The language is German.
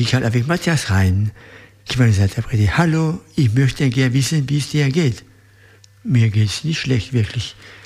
Ich halt avec Matthias rein. Ich meine, interpretiert, hallo, ich möchte gerne wissen, wie es dir geht. Mir geht's nicht schlecht, wirklich.